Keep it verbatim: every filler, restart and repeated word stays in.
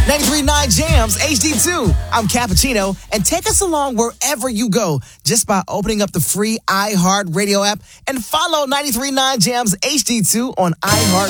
ninety-three point nine Jams H D two. I'm Cappuccino, and take us along wherever you go just by opening up the free iHeartRadio app and follow ninety-three point nine Jams H D two on iHeart.